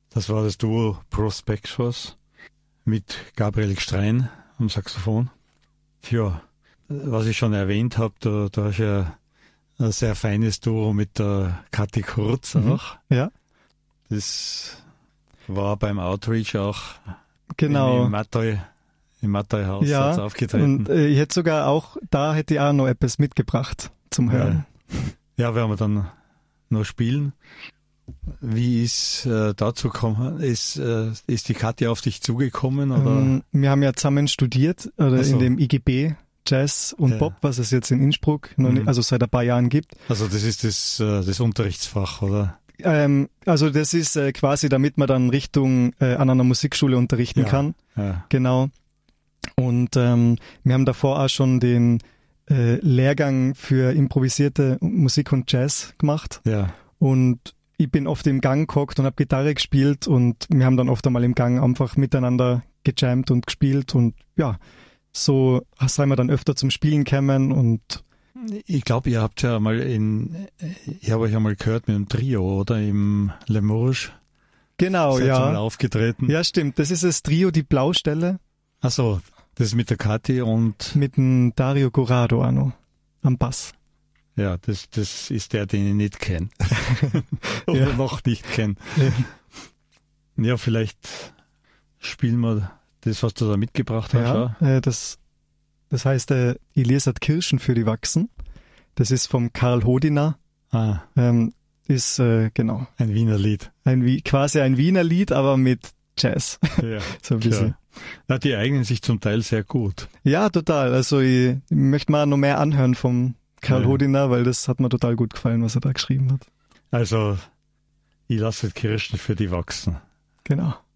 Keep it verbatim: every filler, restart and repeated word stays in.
Das war das Duo Prospectus mit Gabriel Gstrein am Saxophon. Ja, was ich schon erwähnt habe, da, da ist ja ein sehr feines Duo mit der Kathi Kurz auch. Mhm. Ja. Das war beim Outreach auch Genau. im Mattei, im Mattei-Haus ja, aufgetreten. Und äh, ich hätte sogar auch, da hätte ich auch noch etwas mitgebracht zum Hören. Ja, ja, werden wir dann noch spielen. Wie ist äh, dazu gekommen? Ist, äh, ist die Katja auf dich zugekommen? Oder? Ähm, wir haben ja zusammen studiert oder so. in dem I G B Jazz und ja. Pop, was es jetzt in Innsbruck noch nicht, also seit ein paar Jahren gibt. Also das ist das, äh, das Unterrichtsfach, oder? Ähm, also das ist äh, quasi, damit man dann Richtung äh, an einer Musikschule unterrichten ja. kann. Ja. Genau. Und ähm, wir haben davor auch schon den äh, Lehrgang für improvisierte Musik und Jazz gemacht. Ja. Und ich bin oft im Gang gehockt und habe Gitarre gespielt und wir haben dann oft einmal im Gang einfach miteinander gejammt und gespielt und ja, so sind wir dann öfter zum Spielen gekommen und ich glaube, ihr habt ja mal in, ich habe euch ja mal gehört mit einem Trio, oder? Im Le Mourge. Genau, Seid ja. mal aufgetreten. Ja, stimmt. Das ist das Trio, die Blaustelle. Ach so, das ist mit der Kathi und... Mit dem Dario Corrado auch noch am Bass. Ja, das, das ist der, den ich nicht kenne. Oder ja. noch nicht kenne. Ja. ja, vielleicht spielen wir das, was du da mitgebracht hast. Ja, äh, das, das heißt, äh, ich lese Kirschen für die Wachsen. Das ist vom Karl Hodiner. Ah, Ähm, ist, äh, genau. ein Wiener Lied. Ein, quasi ein Wiener Lied, aber mit Jazz. Ja, so ein bisschen. Ja, die eignen sich zum Teil sehr gut. Ja, total. Also ich, ich möchte mal noch mehr anhören vom Karl ja. Hodiner, weil das hat mir total gut gefallen, was er da geschrieben hat. Also, ich lasse Kirschen für die wachsen. Genau.